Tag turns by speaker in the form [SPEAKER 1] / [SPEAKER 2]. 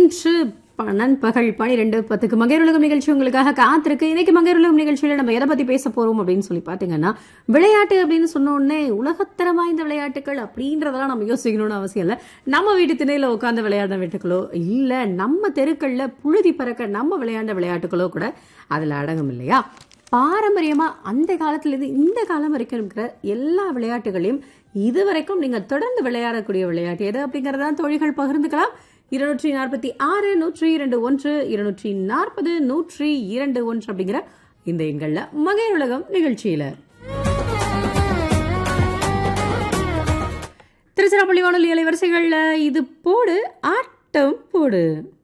[SPEAKER 1] இன்று நண்பகல் 12:10 மங்கையருலகம் நிகழ்ச்சி உங்களுக்காக காத்திருக்கு. இன்னைக்கு மங்கையருலகம் நிகழ்ச்சியில நம்ம எதை பத்தி பேச போறோம் அப்படின்னு சொல்லி பாத்தீங்கன்னா, விளையாட்டு அப்படின்னு சொன்ன உடனே உலகத்தரம் வாய்ந்த விளையாட்டுகள் அப்படின்றதெல்லாம் நம்ம யோசிக்கணும்னு அவசியம் இல்லை. நம்ம வீட்டு திணையில உட்காந்து விளையாட வீட்டுகளோ இல்ல நம்ம தெருக்கள்ல புழுதி பறக்க நம்ம விளையாண்ட விளையாட்டுகளோ கூட அதுல அடங்கும் இல்லையா? பாரம்பரியமா அந்த காலத்துல இருந்து இந்த காலம் வரைக்கும் இருக்கிற எல்லா விளையாட்டுகளையும் இதுவரைக்கும் நீங்க தொடர்ந்து விளையாடக்கூடிய விளையாட்டு எது அப்படிங்கறதான் தோழிகள் பகிர்ந்துக்கலாம். 246 102 240 102 அப்படிங்கிற இந்த எண்கள்ல மங்கையருலகம் நிகழ்ச்சியில திருச்சிராப்பள்ளி வானொலி அலைவரிசைகள்ல இது போடு ஆட்டம் போடு.